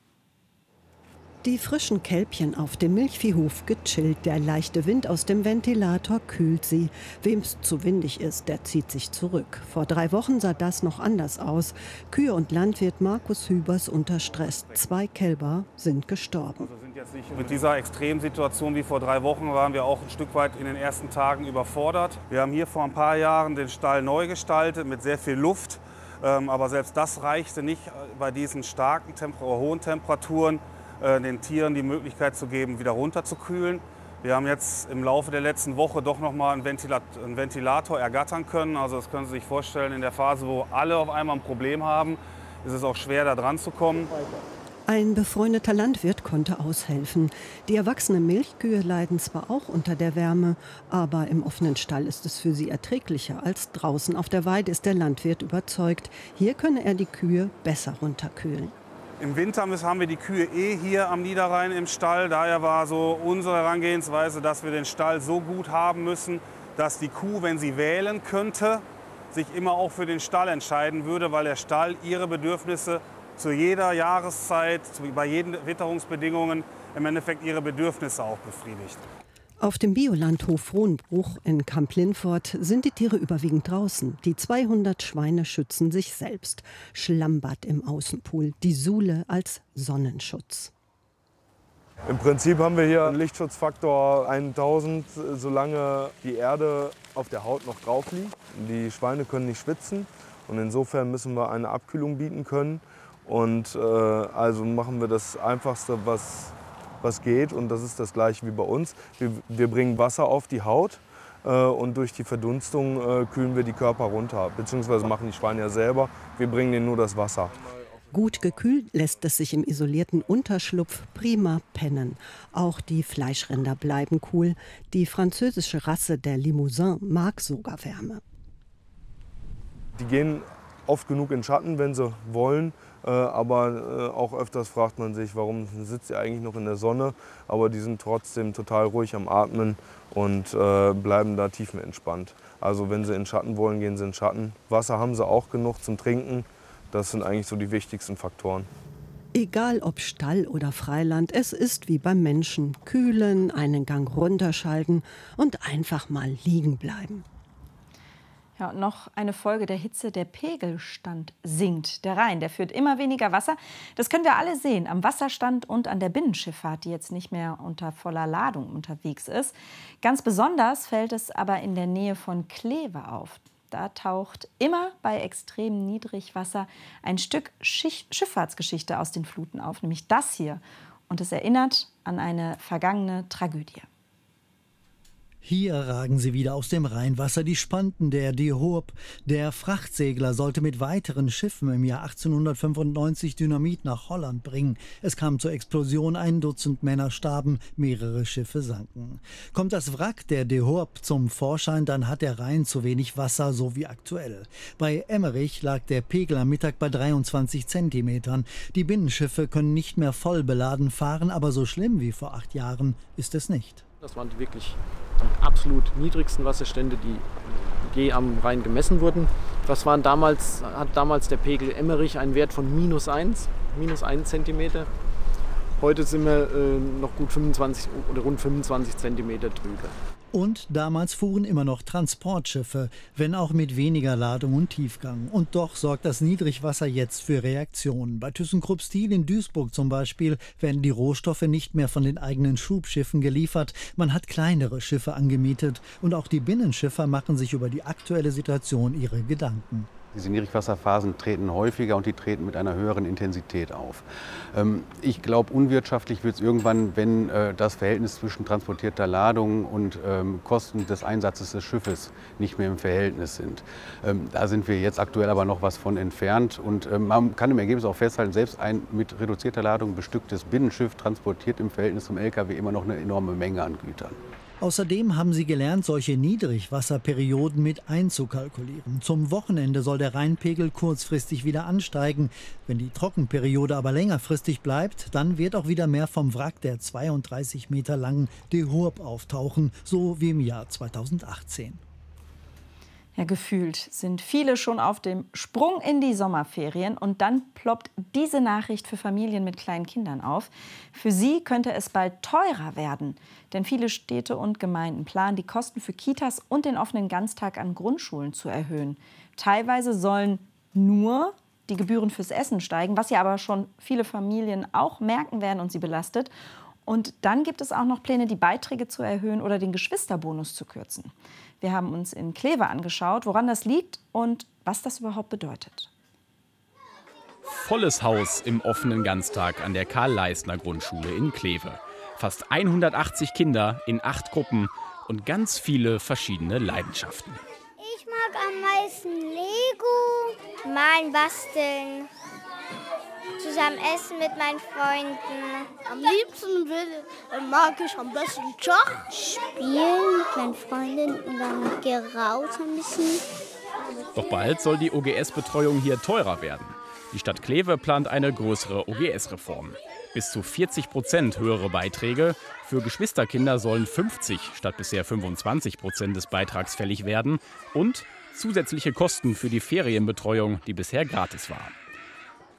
Die frischen Kälbchen auf dem Milchviehhof gechillt. Der leichte Wind aus dem Ventilator kühlt sie. Wem's zu windig ist, der zieht sich zurück. Vor drei Wochen sah das noch anders aus. Kühe und Landwirt Markus Hübers unter Stress. Zwei Kälber sind gestorben. Also sind jetzt nicht mit dieser Extremsituation wie vor drei Wochen waren wir auch ein Stück weit in den ersten Tagen überfordert. Wir haben hier vor ein paar Jahren den Stall neu gestaltet mit sehr viel Luft. Aber selbst das reichte nicht bei diesen starken, hohen Temperaturen, den Tieren die Möglichkeit zu geben, wieder runterzukühlen. Wir haben jetzt im Laufe der letzten Woche doch noch mal einen Ventilator, einen Ventilator ergattern können. Also das können Sie sich vorstellen, in der Phase, wo alle auf einmal ein Problem haben, ist es auch schwer, da dran zu kommen. Ein befreundeter Landwirt konnte aushelfen. Die erwachsenen Milchkühe leiden zwar auch unter der Wärme, aber im offenen Stall ist es für sie erträglicher als draußen auf der Weide, ist der Landwirt überzeugt. Hier könne er die Kühe besser runterkühlen. Im Winter haben wir die Kühe eh hier am Niederrhein im Stall. Daher war so unsere Herangehensweise, dass wir den Stall so gut haben müssen, dass die Kuh, wenn sie wählen könnte, sich immer auch für den Stall entscheiden würde, weil der Stall ihre Bedürfnisse zu jeder Jahreszeit, bei jeden Witterungsbedingungen im Endeffekt ihre Bedürfnisse auch befriedigt. Auf dem Biolandhof Frohnbruch in Kamp-Lintfort sind die Tiere überwiegend draußen. Die zweihundert Schweine schützen sich selbst. Schlammbad im Außenpool, die Sule als Sonnenschutz. Im Prinzip haben wir hier einen Lichtschutzfaktor tausend, solange die Erde auf der Haut noch drauf liegt. Die Schweine können nicht schwitzen und insofern müssen wir eine Abkühlung bieten können. Und äh, also machen wir das Einfachste, was was geht, und das ist das Gleiche wie bei uns. Wir, wir bringen Wasser auf die Haut äh, und durch die Verdunstung äh, kühlen wir die Körper runter, beziehungsweise machen die Schweine ja selber. Wir bringen denen nur das Wasser. Gut gekühlt lässt es sich im isolierten Unterschlupf prima pennen. Auch die Fleischrinder bleiben cool. Die französische Rasse der Limousin mag sogar Wärme. Die gehen oft genug in Schatten, wenn sie wollen. Äh, aber äh, auch öfters fragt man sich, warum sitzt ihr eigentlich noch in der Sonne? Aber die sind trotzdem total ruhig am Atmen und äh, bleiben da tiefenentspannt. Also wenn sie in Schatten wollen, gehen sie in Schatten. Wasser haben sie auch genug zum Trinken. Das sind eigentlich so die wichtigsten Faktoren. Egal ob Stall oder Freiland, es ist wie beim Menschen. Kühlen, einen Gang runterschalten und einfach mal liegen bleiben. Ja, und noch eine Folge der Hitze: der Pegelstand sinkt. Der Rhein, der führt immer weniger Wasser. Das können wir alle sehen am Wasserstand und an der Binnenschifffahrt, die jetzt nicht mehr unter voller Ladung unterwegs ist. Ganz besonders fällt es aber in der Nähe von Kleve auf. Da taucht immer bei extremem Niedrigwasser ein Stück Schicht- Schifffahrtsgeschichte aus den Fluten auf, nämlich das hier. Und es erinnert an eine vergangene Tragödie. Hier ragen sie wieder aus dem Rheinwasser, die Spanten der De Hoop. Der Frachtsegler sollte mit weiteren Schiffen im Jahr achtzehnhundertfünfundneunzig Dynamit nach Holland bringen. Es kam zur Explosion, ein Dutzend Männer starben, mehrere Schiffe sanken. Kommt das Wrack der De Hoop zum Vorschein, dann hat der Rhein zu wenig Wasser, so wie aktuell. Bei Emmerich lag der Pegel am Mittag bei dreiundzwanzig Zentimetern. Die Binnenschiffe können nicht mehr voll beladen fahren, aber so schlimm wie vor acht Jahren ist es nicht. Das waren die wirklich die absolut niedrigsten Wasserstände, die je am Rhein gemessen wurden. Das waren damals, hat damals der Pegel Emmerich einen Wert von minus eins, minus ein Zentimeter. Heute sind wir äh, noch gut fünfundzwanzig oder rund fünfundzwanzig Zentimeter drüber. Und damals fuhren immer noch Transportschiffe, wenn auch mit weniger Ladung und Tiefgang. Und doch sorgt das Niedrigwasser jetzt für Reaktionen. Bei ThyssenKrupp Steel in Duisburg zum Beispiel werden die Rohstoffe nicht mehr von den eigenen Schubschiffen geliefert. Man hat kleinere Schiffe angemietet. Und auch die Binnenschiffer machen sich über die aktuelle Situation ihre Gedanken. Diese Niedrigwasserphasen treten häufiger und die treten mit einer höheren Intensität auf. Ich glaube, unwirtschaftlich wird es irgendwann, wenn das Verhältnis zwischen transportierter Ladung und Kosten des Einsatzes des Schiffes nicht mehr im Verhältnis sind. Da sind wir jetzt aktuell aber noch was von entfernt. Und man kann im Ergebnis auch festhalten, selbst ein mit reduzierter Ladung bestücktes Binnenschiff transportiert im Verhältnis zum L K W immer noch eine enorme Menge an Gütern. Außerdem haben sie gelernt, solche Niedrigwasserperioden mit einzukalkulieren. Zum Wochenende soll der Rheinpegel kurzfristig wieder ansteigen. Wenn die Trockenperiode aber längerfristig bleibt, dann wird auch wieder mehr vom Wrack der zweiunddreißig Meter langen De Hoop auftauchen, so wie im Jahr zweitausendachtzehn. Ja, gefühlt sind viele schon auf dem Sprung in die Sommerferien und dann ploppt diese Nachricht für Familien mit kleinen Kindern auf. Für sie könnte es bald teurer werden, denn viele Städte und Gemeinden planen, die Kosten für Kitas und den offenen Ganztag an Grundschulen zu erhöhen. Teilweise sollen nur die Gebühren fürs Essen steigen, was ja aber schon viele Familien auch merken werden und sie belastet. Und dann gibt es auch noch Pläne, die Beiträge zu erhöhen oder den Geschwisterbonus zu kürzen. Wir haben uns in Kleve angeschaut, woran das liegt und was das überhaupt bedeutet. Volles Haus im offenen Ganztag an der Karl-Leistner-Grundschule in Kleve. Fast hundertachtzig Kinder in acht Gruppen und ganz viele verschiedene Leidenschaften. Ich mag am meisten Lego, malen, basteln, zusammen essen mit meinen Freunden. Am liebsten will, mag ich am besten Schach spielen mit meinen Freunden und dann geraut ein bisschen. Doch bald soll die O G S-Betreuung hier teurer werden. Die Stadt Kleve plant eine größere O G S-Reform. Bis zu vierzig Prozent höhere Beiträge. Für Geschwisterkinder sollen fünfzig statt bisher fünfundzwanzig Prozent des Beitrags fällig werden. Und zusätzliche Kosten für die Ferienbetreuung, die bisher gratis war.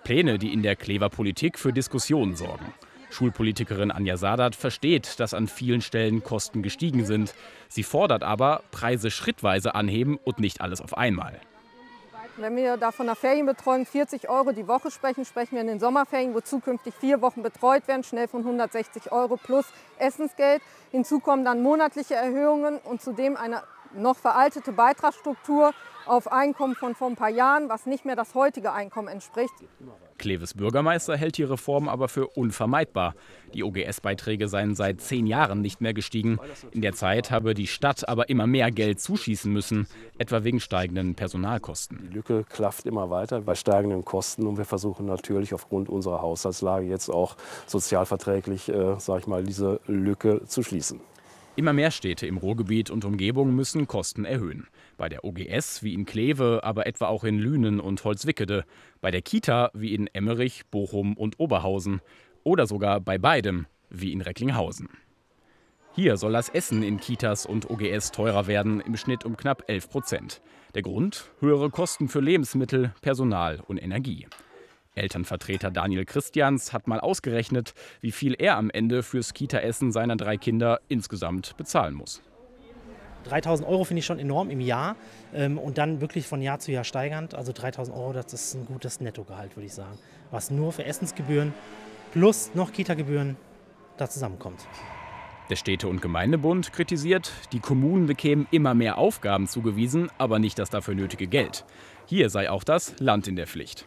Pläne, die in der Klever Politik für Diskussionen sorgen. Schulpolitikerin Anja Sadat versteht, dass an vielen Stellen Kosten gestiegen sind. Sie fordert aber, Preise schrittweise anheben und nicht alles auf einmal. Wenn wir da von der Ferienbetreuung vierzig Euro die Woche sprechen, sprechen wir in den Sommerferien, wo zukünftig vier Wochen betreut werden, schnell von hundertsechzig Euro plus Essensgeld. Hinzu kommen dann monatliche Erhöhungen und zudem eine noch veraltete Beitragsstruktur auf Einkommen von vor ein paar Jahren, was nicht mehr das heutige Einkommen entspricht. Kleves Bürgermeister hält die Reform aber für unvermeidbar. Die O G S-Beiträge seien seit zehn Jahren nicht mehr gestiegen. In der Zeit habe die Stadt aber immer mehr Geld zuschießen müssen, etwa wegen steigenden Personalkosten. Die Lücke klafft immer weiter bei steigenden Kosten und wir versuchen natürlich aufgrund unserer Haushaltslage jetzt auch sozialverträglich, äh, sag ich mal, diese Lücke zu schließen. Immer mehr Städte im Ruhrgebiet und Umgebung müssen Kosten erhöhen. Bei der O G S wie in Kleve, aber etwa auch in Lünen und Holzwickede. Bei der Kita wie in Emmerich, Bochum und Oberhausen. Oder sogar bei beidem wie in Recklinghausen. Hier soll das Essen in Kitas und O G S teurer werden, im Schnitt um knapp elf Prozent. Der Grund? Höhere Kosten für Lebensmittel, Personal und Energie. Elternvertreter Daniel Christians hat mal ausgerechnet, wie viel er am Ende fürs Kita-Essen seiner drei Kinder insgesamt bezahlen muss. dreitausend Euro finde ich schon enorm im Jahr ähm, und dann wirklich von Jahr zu Jahr steigernd. Also dreitausend Euro, das ist ein gutes Nettogehalt, würde ich sagen. Was nur für Essensgebühren plus noch Kita-Gebühren da zusammenkommt. Der Städte- und Gemeindebund kritisiert, die Kommunen bekämen immer mehr Aufgaben zugewiesen, aber nicht das dafür nötige Geld. Hier sei auch das Land in der Pflicht.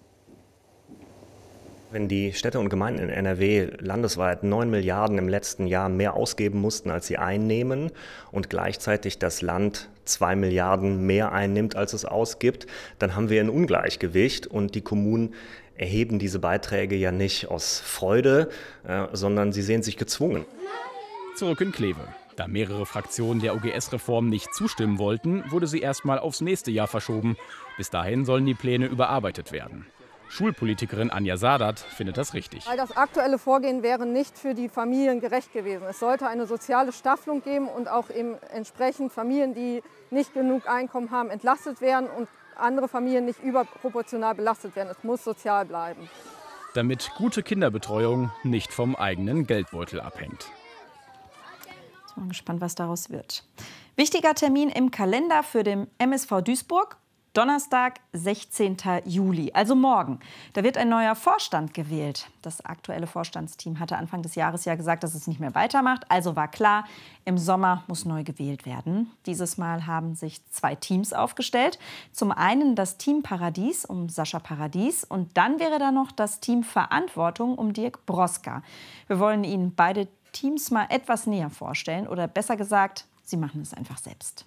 Wenn die Städte und Gemeinden in N R W landesweit neun Milliarden im letzten Jahr mehr ausgeben mussten, als sie einnehmen und gleichzeitig das Land zwei Milliarden mehr einnimmt, als es ausgibt, dann haben wir ein Ungleichgewicht und die Kommunen erheben diese Beiträge ja nicht aus Freude, äh, sondern sie sehen sich gezwungen. Zurück in Kleve. Da mehrere Fraktionen der O G S-Reform nicht zustimmen wollten, wurde sie erstmal aufs nächste Jahr verschoben. Bis dahin sollen die Pläne überarbeitet werden. Schulpolitikerin Anja Sadat findet das richtig. Weil das aktuelle Vorgehen wäre nicht für die Familien gerecht gewesen. Es sollte eine soziale Staffelung geben und auch eben entsprechend Familien, die nicht genug Einkommen haben, entlastet werden und andere Familien nicht überproportional belastet werden. Es muss sozial bleiben. Damit gute Kinderbetreuung nicht vom eigenen Geldbeutel abhängt. Ich bin gespannt, was daraus wird. Wichtiger Termin im Kalender für den M S V Duisburg. Donnerstag, sechzehnten Juli, also morgen. Da wird ein neuer Vorstand gewählt. Das aktuelle Vorstandsteam hatte Anfang des Jahres ja gesagt, dass es nicht mehr weitermacht. Also war klar, im Sommer muss neu gewählt werden. Dieses Mal haben sich zwei Teams aufgestellt. Zum einen das Team Paradies um Sascha Paradies und dann wäre da noch das Team Verantwortung um Dirk Broska. Wir wollen Ihnen beide Teams mal etwas näher vorstellen oder besser gesagt, sie machen es einfach selbst.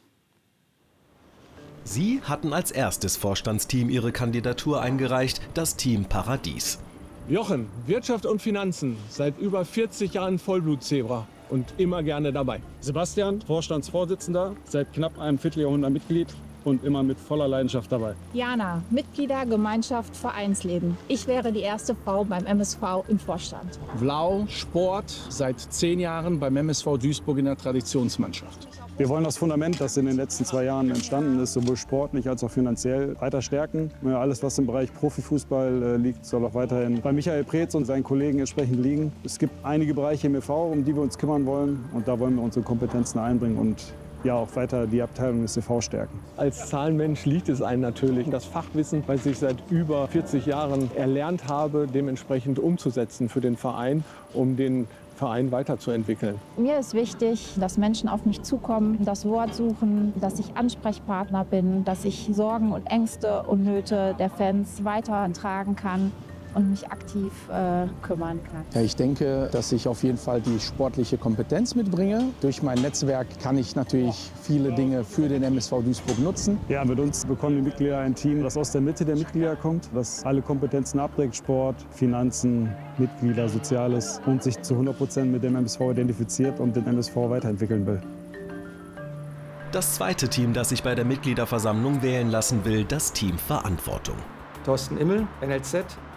Sie hatten als erstes Vorstandsteam ihre Kandidatur eingereicht, das Team Paradies. Jochen, Wirtschaft und Finanzen, seit über vierzig Jahren Vollblutzebra und immer gerne dabei. Sebastian, Vorstandsvorsitzender, seit knapp einem Vierteljahrhundert Mitglied und immer mit voller Leidenschaft dabei. Jana, Mitglieder, Gemeinschaft, Vereinsleben. Ich wäre die erste Frau beim M S V im Vorstand. Blau, Sport, seit zehn Jahren beim M S V Duisburg in der Traditionsmannschaft. Wir wollen das Fundament, das in den letzten zwei Jahren entstanden ist, sowohl sportlich als auch finanziell weiter stärken. Alles, was im Bereich Profifußball liegt, soll auch weiterhin bei Michael Preetz und seinen Kollegen entsprechend liegen. Es gibt einige Bereiche im E V, um die wir uns kümmern wollen. Und da wollen wir unsere Kompetenzen einbringen und ja auch weiter die Abteilung des E V stärken. Als Zahlenmensch liegt es einem natürlich, das Fachwissen, was ich seit über vierzig Jahren erlernt habe, dementsprechend umzusetzen für den Verein, um den Verein weiterzuentwickeln. Mir ist wichtig, dass Menschen auf mich zukommen, das Wort suchen, dass ich Ansprechpartner bin, dass ich Sorgen und Ängste und Nöte der Fans weitertragen kann und mich aktiv äh, kümmern kann. Ja, ich denke, dass ich auf jeden Fall die sportliche Kompetenz mitbringe. Durch mein Netzwerk kann ich natürlich viele Dinge für den M S V Duisburg nutzen. Ja, mit uns bekommen die Mitglieder ein Team, das aus der Mitte der Mitglieder kommt, das alle Kompetenzen abdeckt, Sport, Finanzen, Mitglieder, Soziales und sich zu hundert Prozent mit dem M S V identifiziert und den M S V weiterentwickeln will. Das zweite Team, das sich bei der Mitgliederversammlung wählen lassen will, das Team Verantwortung. Thorsten Immel, N L Z,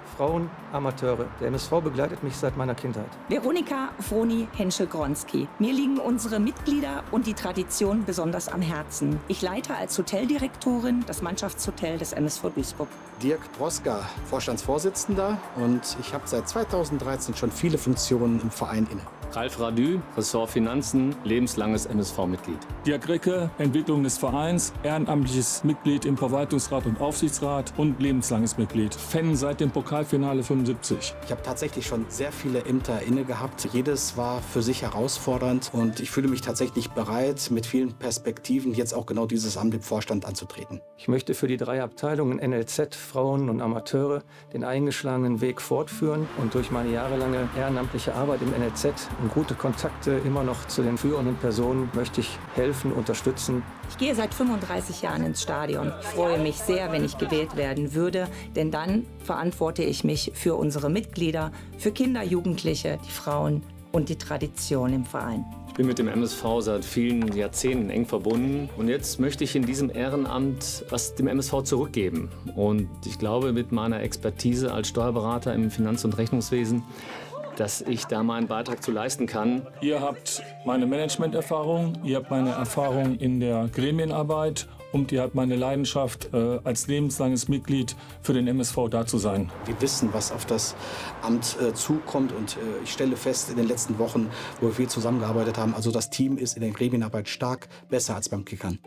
Frauen, Amateure. Der M S V begleitet mich seit meiner Kindheit. Veronika Froni Henschel-Gronski. Mir liegen unsere Mitglieder und die Tradition besonders am Herzen. Ich leite als Hoteldirektorin das Mannschaftshotel des M S V Duisburg. Dirk Broska, Vorstandsvorsitzender, und ich habe seit zweitausenddreizehn schon viele Funktionen im Verein inne. Ralf Radü, Ressort Finanzen, lebenslanges M S V-Mitglied. Dirk Ricke, Entwicklung des Vereins, ehrenamtliches Mitglied im Verwaltungsrat und Aufsichtsrat und lebenslanges Mitglied. Fan seit dem Pokalfinale fünfundsiebzig. Ich habe tatsächlich schon sehr viele Ämter inne gehabt. Jedes war für sich herausfordernd und ich fühle mich tatsächlich bereit, mit vielen Perspektiven jetzt auch genau dieses Amt im Vorstand anzutreten. Ich möchte für die drei Abteilungen N L Z, Frauen und Amateure den eingeschlagenen Weg fortführen und durch meine jahrelange ehrenamtliche Arbeit im N L Z und gute Kontakte immer noch zu den führenden Personen möchte ich helfen, unterstützen. Ich gehe seit fünfunddreißig Jahren ins Stadion. Ich freue mich sehr, wenn ich gewählt werden würde, denn dann verantworte ich mich für unsere Mitglieder, für Kinder, Jugendliche, die Frauen und die Tradition im Verein. Ich bin mit dem M S V seit vielen Jahrzehnten eng verbunden und jetzt möchte ich in diesem Ehrenamt was dem M S V zurückgeben. Und ich glaube, mit meiner Expertise als Steuerberater im Finanz- und Rechnungswesen, dass ich da meinen Beitrag zu leisten kann. Ihr habt meine Managementerfahrung, ihr habt meine Erfahrung in der Gremienarbeit und ihr habt meine Leidenschaft, äh, als lebenslanges Mitglied für den M S V da zu sein. Wir wissen, was auf das Amt äh, zukommt und äh, ich stelle fest, in den letzten Wochen, wo wir viel zusammengearbeitet haben, also das Team ist in der Gremienarbeit stark besser als beim Kickern.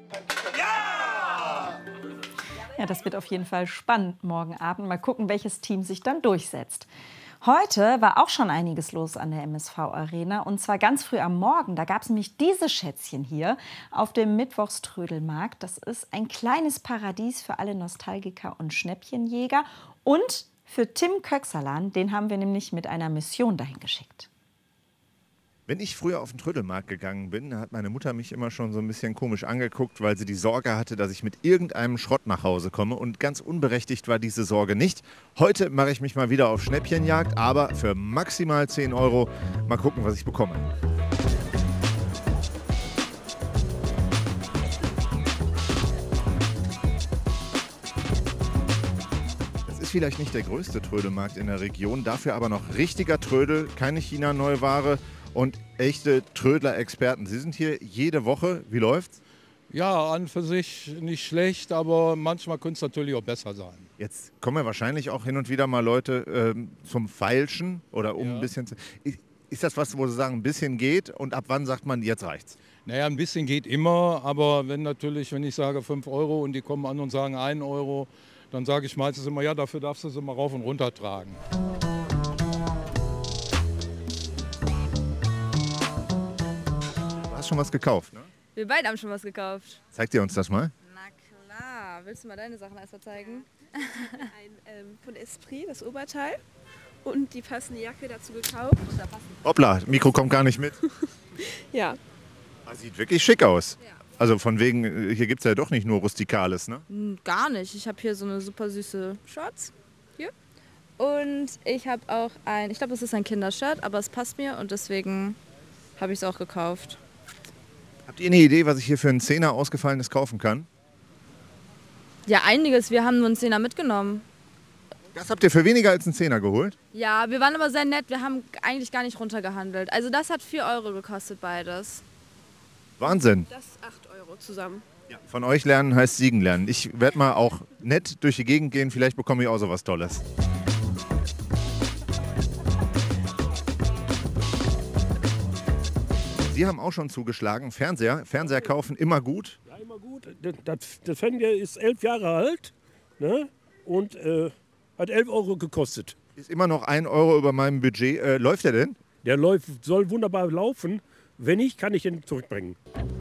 Ja, das wird auf jeden Fall spannend morgen Abend. Mal gucken, welches Team sich dann durchsetzt. Heute war auch schon einiges los an der M S V-Arena und zwar ganz früh am Morgen. Da gab es nämlich diese Schätzchen hier auf dem Mittwochströdelmarkt. Das ist ein kleines Paradies für alle Nostalgiker und Schnäppchenjäger und für Tim Köxerlan. Den haben wir nämlich mit einer Mission dahin geschickt. Wenn ich früher auf den Trödelmarkt gegangen bin, hat meine Mutter mich immer schon so ein bisschen komisch angeguckt, weil sie die Sorge hatte, dass ich mit irgendeinem Schrott nach Hause komme. Und ganz unberechtigt war diese Sorge nicht. Heute mache ich mich mal wieder auf Schnäppchenjagd, aber für maximal zehn Euro. Mal gucken, was ich bekomme. Vielleicht nicht der größte Trödelmarkt in der Region, dafür aber noch richtiger Trödel, keine China-Neuware und echte Trödler-Experten. Sie sind hier jede Woche. Wie läuft's? Ja, an für sich nicht schlecht, aber manchmal könnte es natürlich auch besser sein. Jetzt kommen ja wahrscheinlich auch hin und wieder mal Leute ähm, zum Feilschen oder um ja. ein bisschen zu... Ist das was, wo Sie sagen, ein bisschen geht und ab wann sagt man, jetzt reicht's? Naja, ein bisschen geht immer, aber wenn natürlich, wenn ich sage fünf Euro und die kommen an und sagen ein Euro, dann sage ich meistens immer, ja, dafür darfst du sie mal rauf und runter tragen. Du hast schon was gekauft, ne? Wir beide haben schon was gekauft. Zeig dir uns das mal. Na klar. Willst du mal deine Sachen erstmal zeigen? Ein ähm, von Esprit, das Oberteil. Und die passende Jacke dazu gekauft. Hoppla, Mikro kommt gar nicht mit. Ja. Sieht wirklich schick aus. Ja. Also von wegen, hier gibt es ja doch nicht nur Rustikales, ne? Gar nicht. Ich habe hier so eine super süße Shorts. Hier. Und ich habe auch ein, ich glaube, das ist ein Kindershirt, aber es passt mir und deswegen habe ich es auch gekauft. Habt ihr eine Idee, was ich hier für einen Zehner ausgefallenes kaufen kann? Ja, einiges. Wir haben nur einen Zehner mitgenommen. Das habt ihr für weniger als einen Zehner geholt? Ja, wir waren aber sehr nett. Wir haben eigentlich gar nicht runtergehandelt. Also das hat vier Euro gekostet, beides. Wahnsinn. Das acht Euro zusammen. Ja. Von euch lernen heißt siegen lernen. Ich werde mal auch nett durch die Gegend gehen. Vielleicht bekomme ich auch so was Tolles. Sie haben auch schon zugeschlagen. Fernseher. Fernseher kaufen immer gut. Ja, immer gut. Das, das Fernseher ist elf Jahre alt, ne? Und äh, hat elf Euro gekostet. Ist immer noch ein Euro über meinem Budget. Äh, läuft der denn? Der läuft, soll wunderbar laufen. Wenn nicht, kann ich ihn zurückbringen.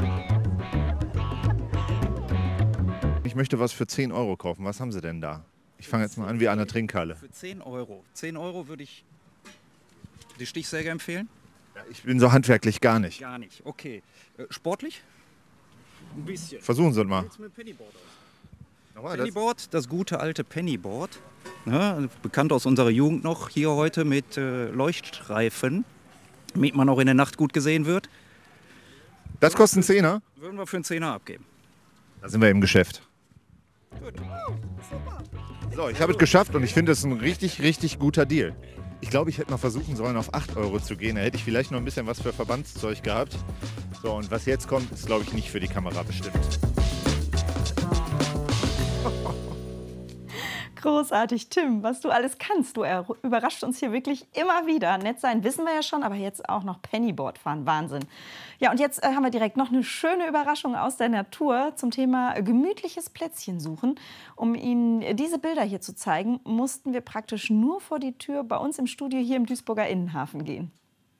Ich möchte was für zehn Euro kaufen. Was haben Sie denn da? Ich fange jetzt mal an wie an der Trinkhalle. Für zehn Euro. zehn Euro würde ich die Stichsäge empfehlen. Ja, ich bin so handwerklich gar nicht. Gar nicht, okay. Äh, sportlich? Ein bisschen. Versuchen Sie mal. Mit Pennyboard aus. Pennyboard, das gute alte Pennyboard. Ja, bekannt aus unserer Jugend noch. Hier heute mit äh, Leuchtstreifen. Damit man auch in der Nacht gut gesehen wird. Das kostet einen Zehner? Würden wir für einen Zehner abgeben. Da sind wir im Geschäft. Gut. Super. So, ich habe es geschafft und ich finde es ein richtig, richtig guter Deal. Ich glaube, ich hätte mal versuchen sollen, auf acht Euro zu gehen. Da hätte ich vielleicht noch ein bisschen was für Verbandszeug gehabt. So, und was jetzt kommt, ist, glaube ich, nicht für die Kamera bestimmt. Großartig, Tim, was du alles kannst. Du überrascht uns hier wirklich immer wieder. Nett sein wissen wir ja schon, aber jetzt auch noch Pennyboard fahren. Wahnsinn. Ja, und jetzt äh, haben wir direkt noch eine schöne Überraschung aus der Natur zum Thema gemütliches Plätzchen suchen. Um Ihnen diese Bilder hier zu zeigen, mussten wir praktisch nur vor die Tür bei uns im Studio hier im Duisburger Innenhafen gehen.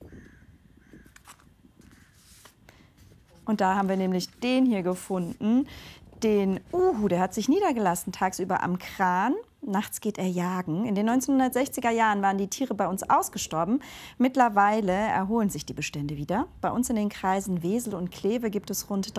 Und da haben wir nämlich den hier gefunden. Den Uhu, der hat sich niedergelassen tagsüber am Kran. Nachts geht er jagen. In den neunzehnhundertsechziger Jahren waren die Tiere bei uns ausgestorben. Mittlerweile erholen sich die Bestände wieder. Bei uns in den Kreisen Wesel und Kleve gibt es rund